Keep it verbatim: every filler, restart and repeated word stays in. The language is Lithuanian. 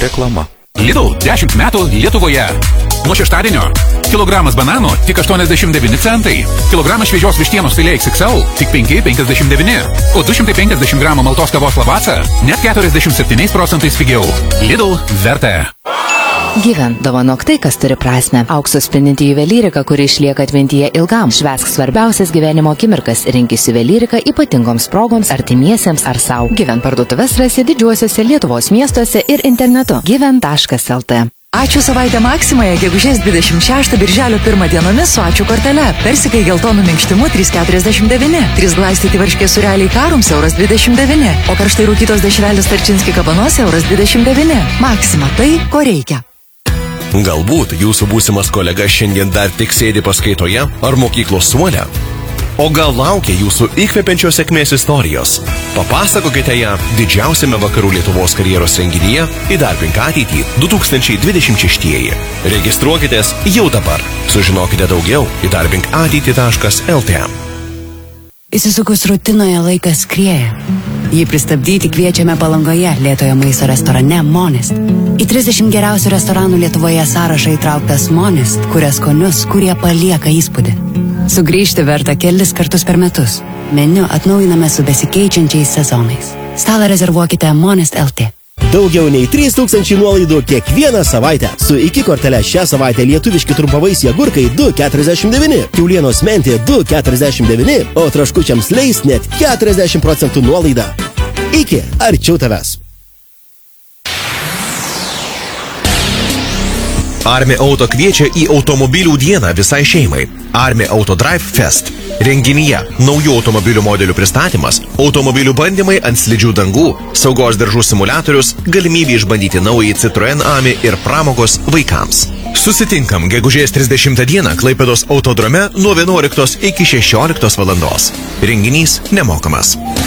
Reklama. Lidl dešimt metų Lietuvoje. Nuo šeštadienio kilogramas bananų tik aštuoniasdešimt devyni centai. Kilogramas šviežios vištienos filė X X L tik penki penkiasdešimt devyni. O du šimtai penkiasdešimt gramų maltos kavos Lavazza net keturiasdešimt septyniais procentais pigiau. Lidl vertė. Given, dovanok tai, kas turi prasme. Auksu spindinti juvelyrika, kuri išlieka atmintyje ilgam. Švęsk svarbiausias gyvenimo akimirkas. Rinkis juvelyrika ypatingoms progoms, artimiesiems ar sau. Given parduotuves rasi didžiuosiuose Lietuvos miestuose ir internetu. given taškas el te. Ačiū savaitę Maksimoje, gegužės dvidešimt šeštą birželio pirmą dienomis su ačiū kortele. Persikai geltonų minkštimu trys keturiasdešimt devyni. trys glaistyti varškės sureliai karums euras dvidešimt devyni. O karštai rūkytos dešrelės tarčinski kabanos euras dvidešimt devyni. Maksima tai, ko reikia. Galbūt jūsų būsimas kolega šiandien dar tik sėdi paskaitoje ar mokyklos suole. O gal laukia jūsų įkvepiančios sėkmės istorijos? Papasakokite ją didžiausiame vakarų Lietuvos karjeros renginyje Įdarbink ateitį du tūkstančiai dvidešimt šeštieji. Registruokitės jau dabar. Sužinokite daugiau įdarbink ateitį taškas el te. Įsisukus rutinoje laikas skrieja. Jį pristabdyti kviečiame Palangoje lėtojo maisto restorane Monist. Į trisdešimt geriausių restoranų Lietuvoje sąrašą įtrauktas Monist, kuria skonius, kurie palieka įspūdį. Sugrįžti verta kelis kartus per metus. Meniu atnaujiname su besikeičiančiais sezonais. Stalą rezervuokite Monist taškas el te. Daugiau nei trys tūkstančiai nuolaidų kiekvieną savaitę. Su iki kortele šią savaitę lietuviški trumpavaisiai agurkai du keturiasdešimt devyni, kiaulienos mentė du keturiasdešimt devyni, o traškučiams leis net keturiasdešimt procentų nuolaidą. Iki, arčiau tavęs. Armi Auto kviečia į automobilių dieną visai šeimai. Armi Auto Drive Fest. Renginyje naujų automobilių modelių pristatymas, automobilių bandymai ant slidžių dangų, saugos diržų simuliatorius, galimybė išbandyti naują Citroen Ami ir pramogos vaikams. Susitinkam gegužės trisdešimtą dieną Klaipėdos autodrome nuo vienuoliktos iki šešioliktos valandos. Renginys nemokamas.